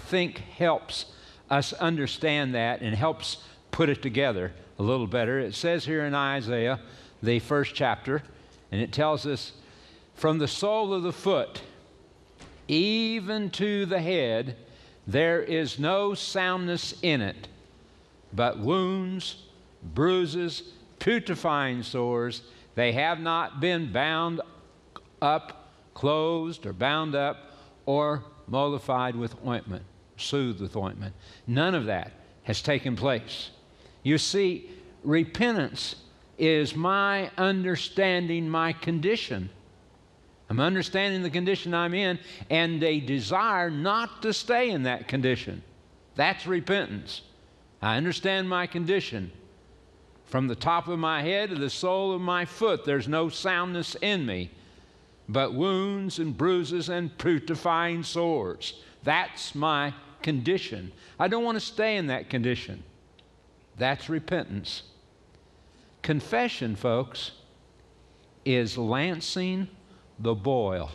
think helps us understand that and helps put it together a little better. It says here in Isaiah, the 1st chapter, and it tells us, from the sole of the foot even to the head, there is no soundness in it, but wounds, bruises, putrefying sores. They have not been bound up, closed, or bound up, or mollified with ointment, soothed with ointment. None of that has taken place. You see, repentance is my understanding my condition. I'm understanding the condition I'm in and a desire not to stay in that condition. That's repentance. I understand my condition. From the top of my head to the sole of my foot, there's no soundness in me, but wounds and bruises and putrefying sores. That's my condition. I don't want to stay in that condition. That's repentance. Confession, folks, is lancing the boil.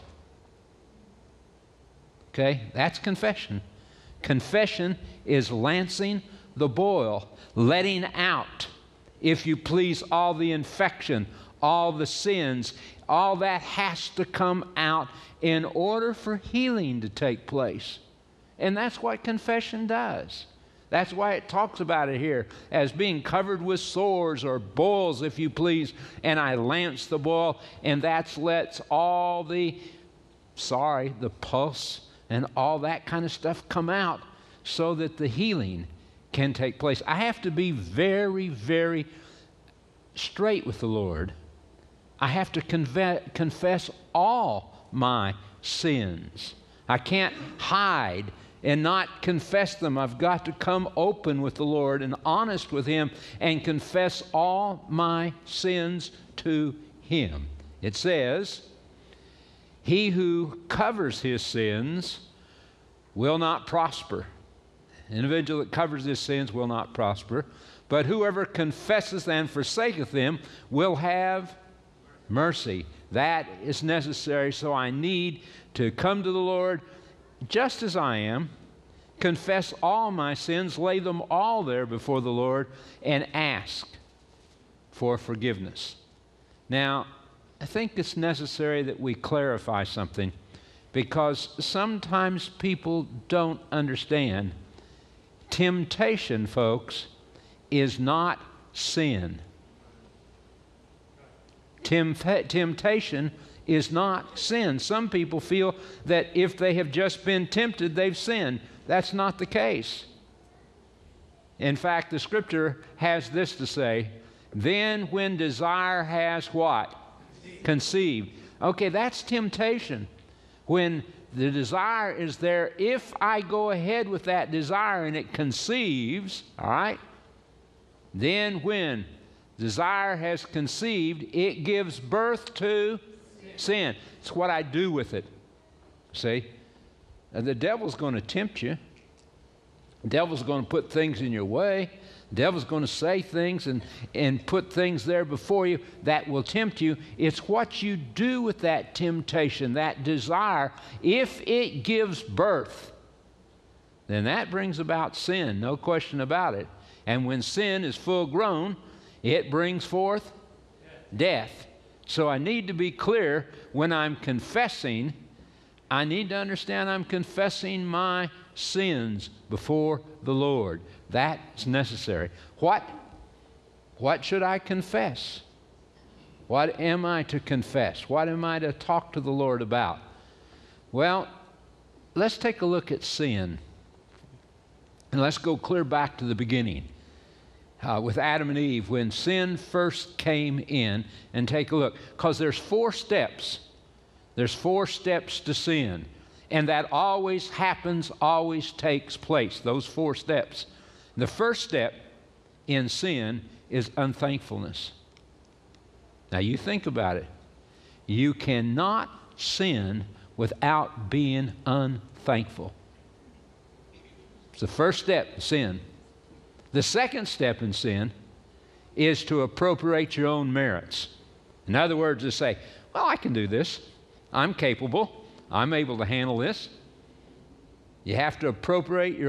Okay? That's confession. Confession is lancing the boil, letting out, if you please, all the infection, all the sins. All that has to come out in order for healing to take place. And that's what confession does. That's why it talks about it here as being covered with sores or boils, if you please. And I lance the boil, and that lets all the pus and all that kind of stuff come out so that the healing can take place. I have to be very, very straight with the Lord. I have to confess all my sins. I can't hide and not confess them. I've got to come open with the Lord and honest with Him and confess all my sins to Him. It says, he who covers his sins will not prosper. The individual that covers his sins will not prosper, but whoever confesses and forsaketh them will have mercy. That is necessary, so I need to come to the Lord just as I am, confess all my sins, lay them all there before the Lord, and ask for forgiveness. Now, I think it's necessary that we clarify something, because sometimes people don't understand. Temptation, folks, is not sin. Temptation is not sin. Some people feel that if they have just been tempted, they've sinned. That's not the case. In fact, the Scripture has this to say, then when desire has what? Conceived. Okay, that's temptation. When the desire is there, if I go ahead with that desire and it conceives, all right, then when desire has conceived, it gives birth to sin. It's what I do with it. See? The devil's going to tempt you. The devil's going to put things in your way. The devil's going to say things and put things there before you that will tempt you. It's what you do with that temptation, that desire. If it gives birth, then that brings about sin, no question about it. And when sin is full grown, it brings forth death. So I need to be clear when I'm confessing. I need to understand I'm confessing my sins before the Lord. That's necessary. What should I confess? What am I to confess? What am I to talk to the Lord about? Well, let's take a look at sin. And let's go clear back to the beginning. With Adam and Eve, when sin first came in, and take a look, because there's 4 steps. There's 4 steps to sin, and that always happens, always takes place, those 4 steps. The first step in sin is unthankfulness. Now you think about it. You cannot sin without being unthankful. It's the first step in sin. The second step in sin is to appropriate your own merits. In other words, to say, well, I can do this. I'm capable. I'm able to handle this. You have to appropriate your